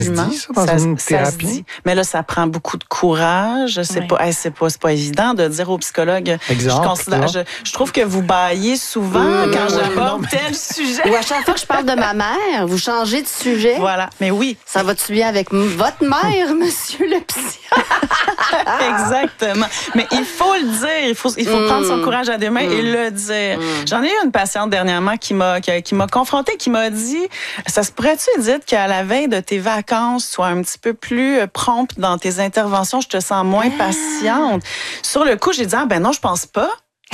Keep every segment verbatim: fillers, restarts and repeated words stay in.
Ça se dit, ça, dans ça, une ça thérapie? se dit. Mais là, ça prend beaucoup de courage. C'est oui. pas, hey, c'est pas, c'est pas évident de dire au psychologue. Exemple, je, considère, je, je trouve que vous baillez souvent Mmh, quand oui, j'aborde tel sujet. Ou à chaque fois que je parle de ma mère, vous changez de sujet. Voilà. Mais oui. Ça va-tu bien avec m- votre mère, monsieur le psy? Exactement. Mais il faut le dire. Il faut, il faut Mm. prendre son courage à deux mains Mm. et le dire. Mm. J'en ai eu une patiente dernièrement qui m'a, qui, qui m'a confrontée, qui m'a dit, ça se pourrait-tu, Edith, qu'à la veille de tes vacances, tu sois un petit peu plus prompte dans tes interventions, je te sens moins Ah. patiente. Sur le coup, j'ai dit, ah ben non, je pense pas.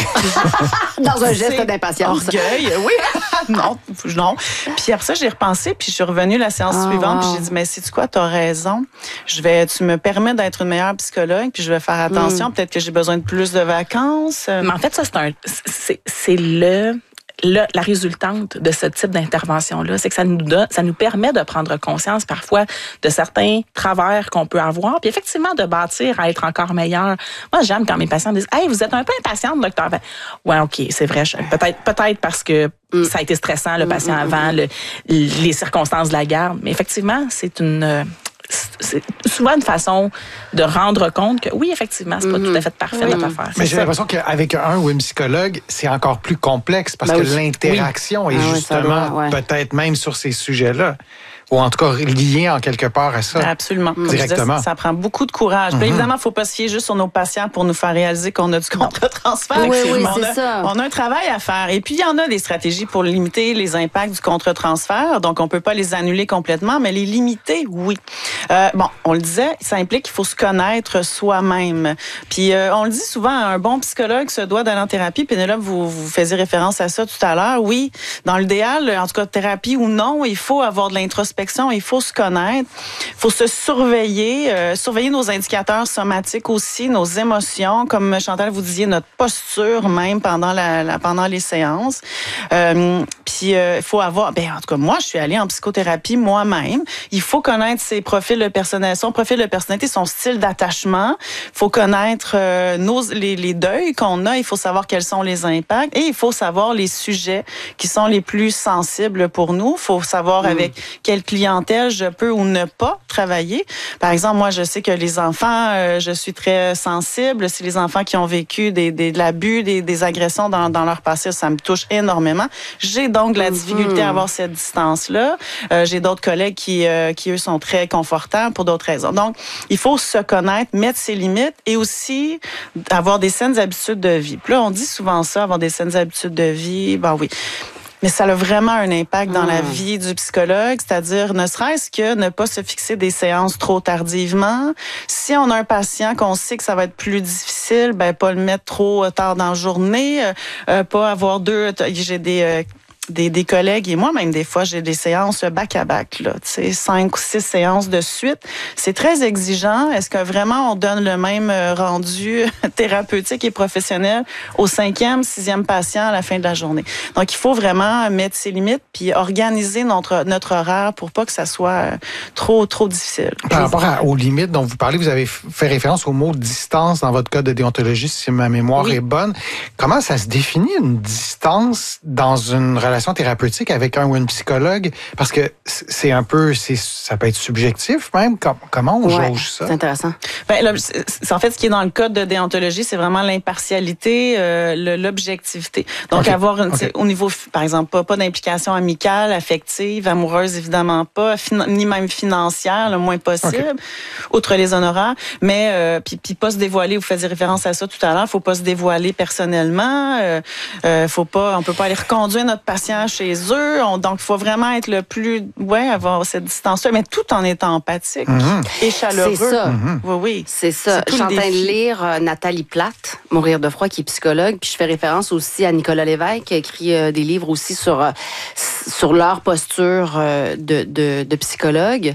Dans un geste C'est d'impatience. Orgueil, oui. non, non. Puis après ça, j'ai repensé, puis je suis revenue la séance Oh, suivante, wow. puis j'ai dit, mais sais-tu quoi, t'as raison. Je vais, tu me permets d'être une meilleure psychologue, puis je vais faire attention. Mm. Peut-être que j'ai besoin de plus de vacances. Mm. Mais en fait, ça, c'est un, c'est, c'est le, le, la résultante de ce type d'intervention-là. C'est que ça nous donne, ça nous permet de prendre conscience parfois de certains travers qu'on peut avoir, puis effectivement de bâtir à être encore meilleur. Moi, j'aime quand mes patients disent, hey, vous êtes un peu impatiente, docteur. Ben, ouais, ok, c'est vrai. Je, peut-être, peut-être parce que Mm. ça a été stressant, le Mm, patient mm, avant, le, les circonstances de la garde. Mais effectivement, c'est une c'est souvent une façon de rendre compte que oui, effectivement, c'est pas Mm-hmm. tout à fait parfait Oui. notre affaire. Mais C'est j'ai ça. l'impression qu'avec un ou une psychologue, c'est encore plus complexe parce Ben que oui. l'interaction est Ah oui, ça justement doit, ouais. peut-être même sur ces sujets-là. Ou en tout cas lié en quelque part à ça. Absolument. Comme je disais, Directement. ça, ça prend beaucoup de courage. Puis Mhm. évidemment, il ne faut pas se fier juste sur nos patients pour nous faire réaliser qu'on a du contre-transfert. Oui, oui, on, c'est a, ça. on a un travail à faire. Et puis, il y en a des stratégies pour limiter les impacts du contre-transfert. Donc, on ne peut pas les annuler complètement, mais les limiter, oui. Euh, bon, on le disait, ça implique qu'il faut se connaître soi-même. Puis, euh, on le dit souvent, un bon psychologue se doit d'aller en thérapie. Pénélope, vous, vous faisiez référence à ça tout à l'heure. Oui, dans l'idéal, en tout cas, thérapie ou non, il faut avoir de l'introspection, il faut se connaître, il faut se surveiller, euh, surveiller nos indicateurs somatiques aussi, nos émotions, comme Chantal vous disiez, notre posture même pendant la, la pendant les séances. Euh, puis il euh, faut avoir, ben en tout cas moi je suis allée en psychothérapie moi-même. Il faut connaître ses profils de personnalité, son profil de personnalité, son style d'attachement. Il faut connaître euh, nos les, les deuils qu'on a. Il faut savoir quels sont les impacts et il faut savoir les sujets qui sont les plus sensibles pour nous. Il faut savoir Mm. avec quelle clientèle je peux ou ne pas travailler. Par exemple, moi, je sais que les enfants, euh, je suis très sensible. C'est les enfants qui ont vécu des, des, de l'abus, des, des agressions dans, dans leur passé. Ça me touche énormément. J'ai donc la difficulté à avoir cette distance-là. Euh, j'ai d'autres collègues qui, euh, qui, eux, sont très confortables pour d'autres raisons. Donc, il faut se connaître, mettre ses limites et aussi avoir des saines habitudes de vie. Puis là, on dit souvent ça, avoir des saines habitudes de vie. Ben oui. Mais ça a vraiment un impact dans Mmh. la vie du psychologue, c'est-à-dire ne serait-ce que ne pas se fixer des séances trop tardivement. Si on a un patient qu'on sait que ça va être plus difficile, ben pas le mettre trop tard dans la journée, euh, euh, pas avoir deux. J'ai des euh, Des, des collègues et moi même des fois j'ai des séances back à back là, tu sais cinq ou six séances de suite. C'est très exigeant. Est-ce que vraiment on donne le même rendu thérapeutique et professionnel au cinquième, sixième patient à la fin de la journée? Donc il faut vraiment mettre ses limites puis organiser notre notre horaire pour pas que ça soit trop trop difficile. Par rapport à, aux limites dont vous parlez, vous avez fait référence au mot distance dans votre code de déontologie, si ma mémoire Oui. est bonne. Comment ça se définit une distance dans une relation thérapeutique avec un ou une psychologue? Parce que c'est un peu, c'est, ça peut être subjectif même. Comment on Ouais, jauge ça? c'est intéressant. Ben, là, c'est, en fait, ce qui est dans le code de déontologie, c'est vraiment l'impartialité, euh, le, l'objectivité. Donc, Okay. avoir, une, Okay. au niveau, par exemple, pas, pas d'implication amicale, affective, amoureuse, évidemment pas, fin, ni même financière, le moins possible, Okay. outre les honoraires. Mais, euh, puis, puis pas se dévoiler, vous faisiez référence à ça tout à l'heure, faut pas se dévoiler personnellement, euh, euh, faut pas, on peut pas aller reconduire notre patient chez eux. On, donc, il faut vraiment être le plus, ouais, avoir cette distance-là, mais tout en étant empathique Mm-hmm. et chaleureux. C'est ça. Mm-hmm. Oui, oui. C'est ça. C'est Je tout suis en le train de défi. lire euh, Nathalie Platt, Mourir de froid, qui est psychologue. Puis je fais référence aussi à Nicolas Lévesque, qui a écrit euh, des livres aussi sur euh, sur leur posture euh, de, de, de psychologue.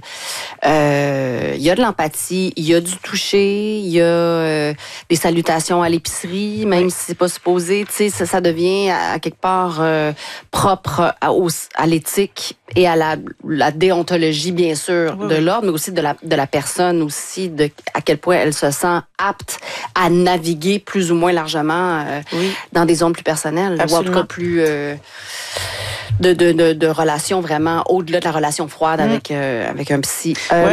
Euh, Il y a de l'empathie, il y a du toucher, il y a euh, des salutations à l'épicerie, même si c'est pas supposé. Tu sais, ça, ça devient à, à quelque part euh, propre à, au, à l'éthique et à la, la déontologie, bien sûr, Oui, de oui. l'ordre, mais aussi de la, de la personne aussi, de à quel point elle se sent apte à naviguer plus ou moins largement euh, Oui. dans des zones plus personnelles, ou en tout Absolument. cas plus... Euh, de, de, de, de relation vraiment au-delà de la relation froide Mm. avec, euh, avec un psy. Euh, Ouais.